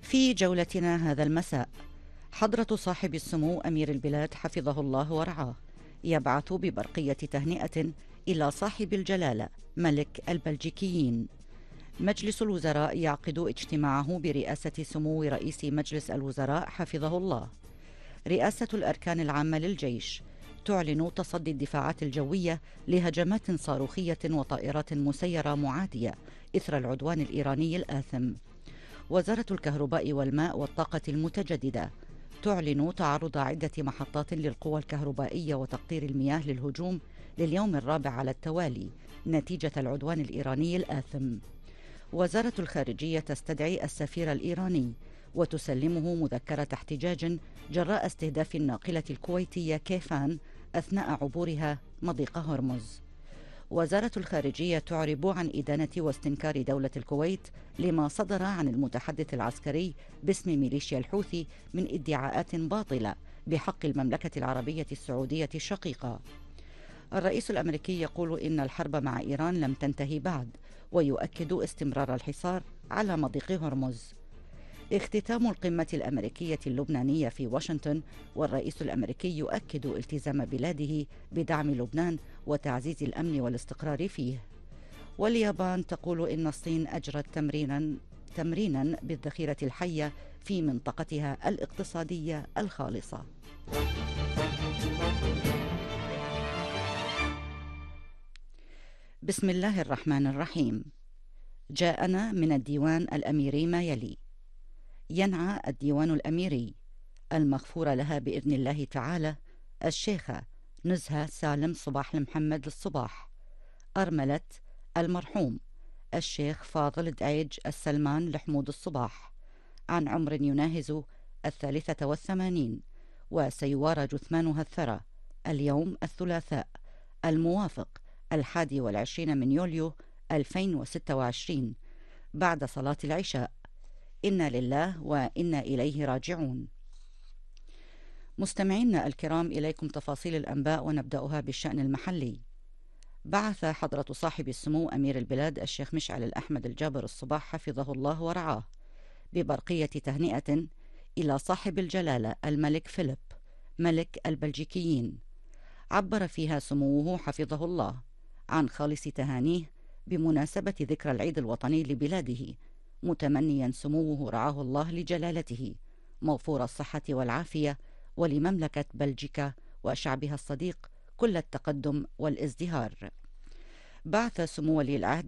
في جولتنا هذا المساء، حضرة صاحب السمو أمير البلاد حفظه الله ورعاه يبعث ببرقية تهنئة إلى صاحب الجلالة ملك البلجيكيين. مجلس الوزراء يعقد اجتماعه برئاسة سمو رئيس مجلس الوزراء حفظه الله. رئاسة الأركان العامة للجيش تعلن تصدي الدفاعات الجوية لهجمات صاروخية وطائرات مسيرة معادية إثر العدوان الإيراني الآثم. وزارة الكهرباء والماء والطاقة المتجددة تعلن تعرض عدة محطات للقوى الكهربائية وتقطير المياه للهجوم لليوم الرابع على التوالي نتيجة العدوان الإيراني الآثم. وزارة الخارجية تستدعي السفير الإيراني وتسلمه مذكرة احتجاج جراء استهداف الناقلة الكويتية كيفان أثناء عبورها مضيق هرمز. وزارة الخارجية تعرب عن إدانة واستنكار دولة الكويت لما صدر عن المتحدث العسكري باسم ميليشيا الحوثي من ادعاءات باطلة بحق المملكة العربية السعودية الشقيقة. الرئيس الأمريكي يقول إن الحرب مع إيران لم تنتهي بعد، ويؤكد استمرار الحصار على مضيق هرمز. اختتام القمة الأمريكية اللبنانية في واشنطن، والرئيس الأمريكي يؤكد التزام بلاده بدعم لبنان وتعزيز الأمن والاستقرار فيه. واليابان تقول إن الصين أجرت تمرينا بالذخيرة الحية في منطقتها الاقتصادية الخالصة. بسم الله الرحمن الرحيم. جاءنا من الديوان الأميري ما يلي: ينعى الديوان الأميري المغفور لها بإذن الله تعالى الشيخة نزهة سالم صباح المحمد الصباح، أرملة المرحوم الشيخ فاضل دعيج السلمان لحمود الصباح، عن عمر يناهز 83، وسيوارى جثمانها الثرى اليوم الثلاثاء الموافق 21 من يوليو 2026 بعد صلاة العشاء. إنا لله وإنا إليه راجعون. مستمعينا الكرام، إليكم تفاصيل الأنباء ونبدأها بالشأن المحلي. بعث حضرة صاحب السمو أمير البلاد الشيخ مشعل الأحمد الجابر الصباح حفظه الله ورعاه ببرقية تهنئة إلى صاحب الجلالة الملك فيليب ملك البلجيكيين. عبر فيها سموه حفظه الله عن خالص تهانيه بمناسبة ذكرى العيد الوطني لبلاده، متمنيا سموه رعاه الله لجلالته موفور الصحة والعافية، ولمملكة بلجيكا وشعبها الصديق كل التقدم والازدهار. بعث سمو ولي العهد